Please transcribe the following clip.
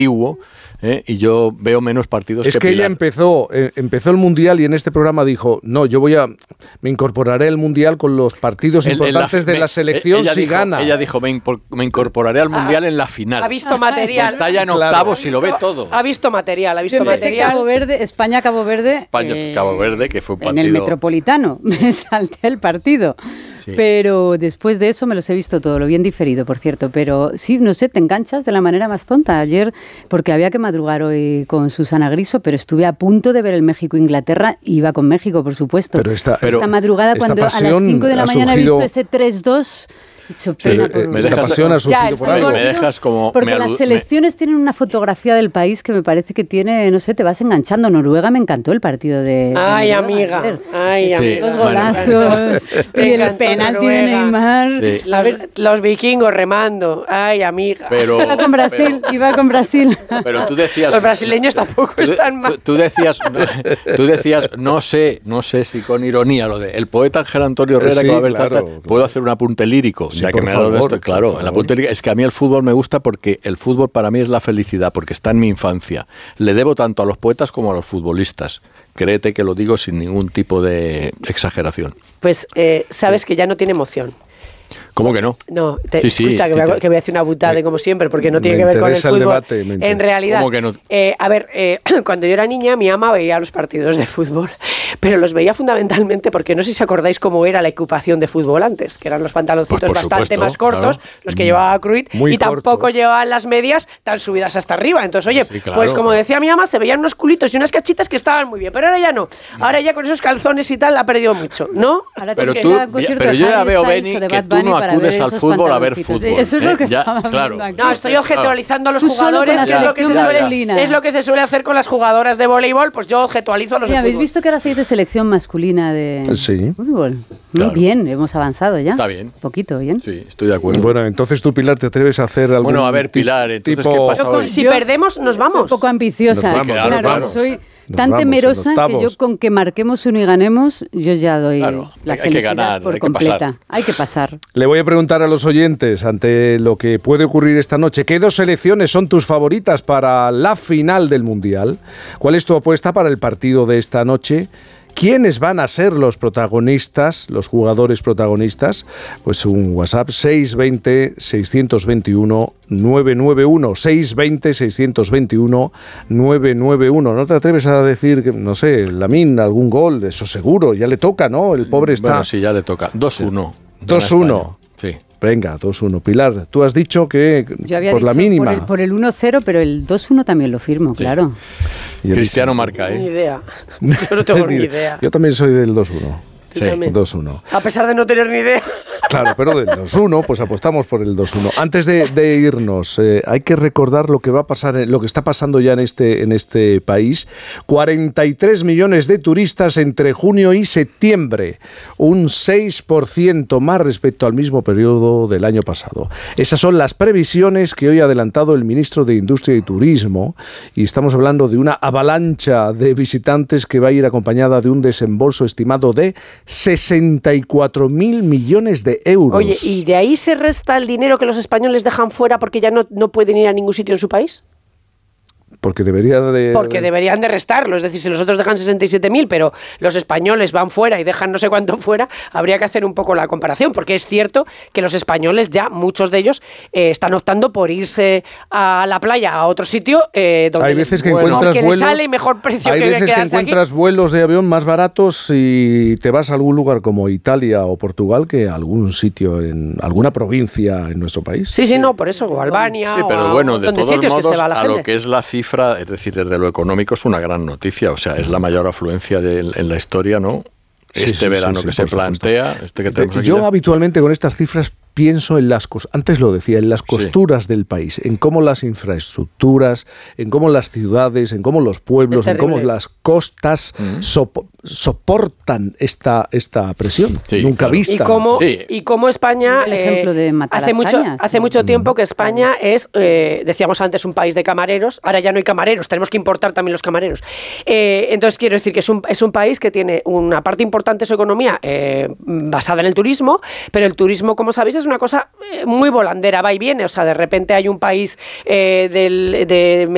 y yo veo menos partidos es que Pilar. ella empezó el Mundial y en este programa dijo, no, me incorporaré al Mundial con los partidos importantes de la selección si gana. Ella dijo, me incorporaré al Mundial en la final. Ha visto material. Está ya en octavos y lo ve todo. Ha visto material. España-Cabo Verde, Cabo Verde, que fue un partido... en el Metropolitano, me salté el partido. Sí. Pero después de eso me los he visto todo, lo bien diferido, por cierto. Pero sí, no sé, te enganchas de la manera más tonta. Ayer, porque había que madrugar hoy con Susana Griso, pero estuve a punto de ver el México-Inglaterra, iba con México, por supuesto. Pero esta madrugada, cuando a las 5 de la mañana he visto ese 3-2... Esta pasión ha surgido por algo. Me dejas como... Porque las selecciones tienen una fotografía del país que me parece que tiene, no sé, te vas enganchando. Noruega me encantó el partido de Ay, Noruega, amiga. Ay, amiga. Los golazos. Y el penalti de Neymar. Sí. Los vikingos remando. Ay, amiga. Iba con Brasil. Pero tú decías... Los brasileños tampoco están mal. Tú decías, no sé si con ironía, lo de el poeta Ángel Antonio Herrera, que va a ver puedo hacer un apunte lírico. Sí, ya que me ha dado esto, claro, en la puntería, es que a mí el fútbol me gusta porque el fútbol para mí es la felicidad, porque está en mi infancia. Le debo tanto a los poetas como a los futbolistas. Créete que lo digo sin ningún tipo de exageración. Pues sabes que ya no tiene emoción. ¿Cómo que no? No, escucha, que voy a decir una butada como siempre, porque no tiene que ver con el fútbol. Debate, en realidad, ¿cómo que no? Cuando yo era niña, mi ama veía los partidos de fútbol, pero los veía fundamentalmente porque no sé si os acordáis cómo era la equipación de fútbol antes, que eran los pantaloncitos bastante más cortos, los que llevaba Cruyff, y tampoco llevaban las medias tan subidas hasta arriba. Entonces, oye, pues como decía mi ama, se veían unos culitos y unas cachitas que estaban muy bien, pero ahora ya no. Ahora ya con esos calzones y tal ha perdido mucho, ¿no? Pero yo ya veo, Beni, que tú no acudes al fútbol a ver fútbol. Eso es lo que estaba viendo aquí. No, estoy objetualizando a los jugadores, que es lo que se suele hacer con las jugadoras de voleibol, pues yo objetualizo a los de fútbol. ¿Habéis visto que ahora se dice selección masculina de fútbol? Muy bien, hemos avanzado ya. Está bien. Poquito, bien. Sí, estoy de acuerdo. Bueno, entonces tú, Pilar, ¿te atreves a hacer algún Bueno, a ver, Pilar, entonces, ¿qué pasa hoy? Si perdemos, nos vamos. Soy un poco ambiciosa. Claro, soy tan temerosa que yo con que marquemos uno y ganemos, yo ya doy la felicidad que ganar, por completa. Hay que pasar. Le voy a preguntar a los oyentes, ante lo que puede ocurrir esta noche, ¿qué dos selecciones son tus favoritas para la final del Mundial? ¿Cuál es tu apuesta para el partido de esta noche? ¿Quiénes van a ser los protagonistas, los jugadores protagonistas? Pues un WhatsApp 620-621-991, 620-621-991. ¿No te atreves a decir, no sé, Lamine, algún gol? Eso seguro, ya le toca, ¿no? El pobre está... Bueno, sí, ya le toca. 2-1. 2-1. Sí. Venga, 2-1. Pilar, tú has dicho que por la mínima. Por el 1-0, pero el 2-1 también lo firmo, claro. Cristiano marca, Ni idea. Yo no tengo ni idea. Yo también soy del 2-1. Sí. 2-1. A pesar de no tener ni idea. Claro, pero del 2-1, pues apostamos por el 2-1. Antes de irnos, hay que recordar lo que va a pasar, lo que está pasando ya en este país. 43 millones de turistas entre junio y septiembre, un 6% más respecto al mismo periodo del año pasado. Esas son las previsiones que hoy ha adelantado el ministro de Industria y Turismo, y estamos hablando de una avalancha de visitantes que va a ir acompañada de un desembolso estimado de 64.000 millones de euros. Oye, ¿y de ahí se resta el dinero que los españoles dejan fuera porque ya no pueden ir a ningún sitio en su país? Porque deberían de restarlo, es decir, si los otros dejan 67.000, pero los españoles van fuera y dejan no sé cuánto fuera, habría que hacer un poco la comparación, porque es cierto que los españoles ya, muchos de ellos, están optando por irse a la playa, a otro sitio, donde hay veces que encuentras vuelos, les sale mejor precio. Hay veces que encuentras aquí vuelos de avión más baratos y te vas a algún lugar como Italia o Portugal que a algún sitio, en alguna provincia en nuestro país. Sí, no, por eso, o Albania, sí, pero bueno, de todos modos, que se va la gente. Lo que es la cifra, es decir, desde lo económico es una gran noticia, o sea, es la mayor afluencia en la historia, ¿no? Verano que se plantea, que tenemos aquí. Yo habitualmente con estas cifras pienso en antes lo decía, en las costuras del país, en cómo las infraestructuras, en cómo las ciudades, en cómo los pueblos, en cómo las costas soportan esta presión nunca vista. Y cómo España, el ejemplo de hace mucho tiempo que España es, decíamos antes, un país de camareros, ahora ya no hay camareros, tenemos que importar también los camareros. Entonces quiero decir que es un país que tiene una parte importante de su economía basada en el turismo, pero el turismo, como sabéis, es una cosa muy volandera, va y viene, o sea, de repente hay un país de